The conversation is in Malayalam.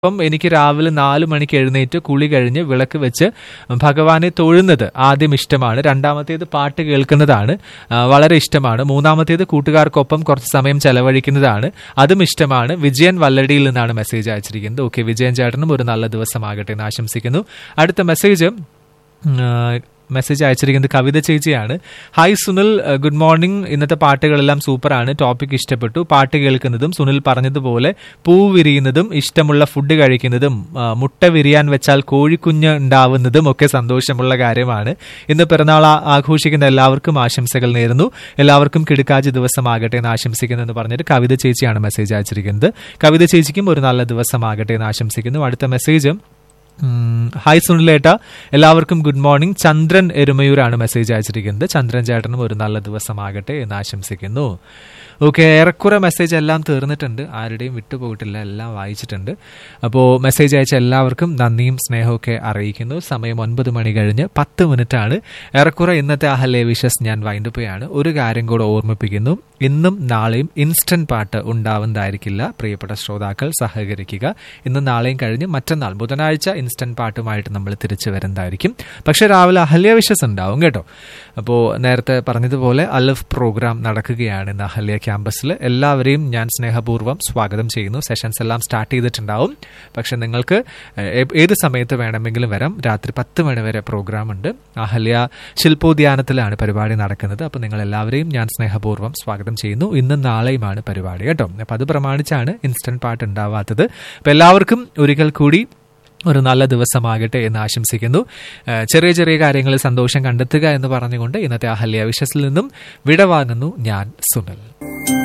അപ്പം എനിക്ക് രാവിലെ 4 മണിക്ക് എഴുന്നേറ്റ് കുളി കഴിഞ്ഞ് വിളക്ക് വെച്ച് ഭഗവാനെ തൊഴുന്നത് ആദ്യം ഇഷ്ടമാണ്. രണ്ടാമത്തേത് പാട്ട് കേൾക്കുന്നതാണ്, വളരെ ഇഷ്ടമാണ്. മൂന്നാമത്തേത് കൂട്ടുകാർക്കൊപ്പം കുറച്ച് സമയം ചെലവഴിക്കുന്നതാണ്, അതും ഇഷ്ടമാണ്. വിജയൻ വല്ലടിയിൽ നിന്നാണ് മെസ്സേജ് അയച്ചിരിക്കുന്നത്. ഓക്കെ, വിജയൻ ചേട്ടനും ഒരു നല്ല ദിവസമാകട്ടെ എന്ന് ആശംസിക്കുന്നു. അടുത്ത മെസ്സേജ് അയച്ചിരിക്കുന്നത് കവിത ചേച്ചിയാണ്. Hi Sunil, good morning. ഇന്നത്തെ പാട്ടുകളെല്ലാം സൂപ്പറാണ്, ടോപ്പിക് ഇഷ്ടപ്പെട്ടു. പാട്ട് കേൾക്കുന്നതും സുനിൽ പറഞ്ഞതുപോലെ പൂ വിരിയുന്നതും ഇഷ്ടമുള്ള ഫുഡ് കഴിക്കുന്നതും മുട്ട വിരിയാൻ വെച്ചാൽ കോഴിക്കുഞ്ഞ് ഉണ്ടാവുന്നതും ഒക്കെ സന്തോഷമുള്ള കാര്യമാണ്. ഇന്ന് പിറന്നാൾ ആഘോഷിക്കുന്ന എല്ലാവർക്കും ആശംസകൾ നേരുന്നു. എല്ലാവർക്കും കിടുക്കാച്ചി ദിവസമാകട്ടെ എന്ന് ആശംസിക്കുന്നു എന്ന് പറഞ്ഞിട്ട് കവിത ചേച്ചിയാണ് മെസ്സേജ് അയച്ചിരിക്കുന്നത്. കവിത ചേച്ചിക്കും ഒരു നല്ല ദിവസമാകട്ടെ എന്ന് ആശംസിക്കുന്നു. അടുത്ത മെസ്സേജ് ഹായ് സുനിലേട്ട, എല്ലാവർക്കും ഗുഡ് മോർണിംഗ്. ചന്ദ്രൻ എരുമയൂരാണ് മെസ്സേജ് അയച്ചിരിക്കുന്നത്. ചന്ദ്രൻ ചേട്ടനും ഒരു നല്ല ദിവസമാകട്ടെ എന്ന് ആശംസിക്കുന്നു. ഓക്കെ, ഏറെക്കുറെ മെസ്സേജ് എല്ലാം തീർന്നിട്ടുണ്ട്, ആരുടെയും വിട്ടുപോയിട്ടില്ല, എല്ലാം വായിച്ചിട്ടുണ്ട്. അപ്പോൾ മെസ്സേജ് അയച്ച എല്ലാവർക്കും നന്ദിയും സ്നേഹമൊക്കെ അറിയിക്കുന്നു. സമയം 9 മണി കഴിഞ്ഞ് 10 മിനിറ്റാണ്. ഏറെക്കുറെ ഇന്നത്തെ അഹല്യ വിഷസ് ഞാൻ വൈൻഡപ്പ് ചെയ്യാണ്. ഒരു കാര്യം കൂടെ ഓർമ്മിപ്പിക്കുന്നു, ഇന്നും നാളെയും ഇൻസ്റ്റന്റ് പാട്ട് ഉണ്ടാവുന്നതായിരിക്കില്ല. പ്രിയപ്പെട്ട ശ്രോതാക്കൾ സഹകരിക്കുക. ഇന്നും നാളെയും കഴിഞ്ഞ് മറ്റന്നാൾ ബുധനാഴ്ച ഇൻസ്റ്റന്റ് പാട്ടുമായിട്ട് നമ്മൾ തിരിച്ചു വരുന്നതായിരിക്കും. പക്ഷെ രാവിലെ അഹല്യ വിഷസ് ഉണ്ടാവും കേട്ടോ. അപ്പോൾ നേരത്തെ പറഞ്ഞതുപോലെ അലഫ് പ്രോഗ്രാം നടക്കുകയാണ് ഇന്ന് അഹല്യ ക്യാമ്പസിൽ. എല്ലാവരെയും ഞാൻ സ്നേഹപൂർവ്വം സ്വാഗതം ചെയ്യുന്നു. സെഷൻസ് എല്ലാം സ്റ്റാർട്ട് ചെയ്തിട്ടുണ്ടാവും. പക്ഷെ നിങ്ങൾക്ക് ഏത് സമയത്ത് വേണമെങ്കിലും വരാം. രാത്രി 10 മണി വരെ പ്രോഗ്രാം ഉണ്ട്. അഹല്യ ശില്പോദ്യാനത്തിലാണ് പരിപാടി നടക്കുന്നത്. അപ്പോൾ നിങ്ങൾ എല്ലാവരെയും ഞാൻ സ്നേഹപൂർവ്വം സ്വാഗതം ചെയ്യുന്നു. ഇന്നും നാളെയുമാണ് പരിപാടി കേട്ടോ. അപ്പോൾ അത് പ്രമാണിച്ചാണ് ഇൻസ്റ്റന്റ് പാട്ട് ഉണ്ടാവാത്തത്. അപ്പോൾ എല്ലാവർക്കും ഒരിക്കൽ കൂടി ഒരു നല്ല ദിവസമാകട്ടെ എന്ന് ആശംസിക്കുന്നു. ചെറിയ ചെറിയ കാര്യങ്ങളിൽ സന്തോഷം കണ്ടെത്തുക എന്ന് പറഞ്ഞുകൊണ്ട് ഇന്നത്തെ അഹല്യ വിഷസിൽ നിന്നും വിടവാങ്ങുന്നു ഞാൻ സുനിൽ.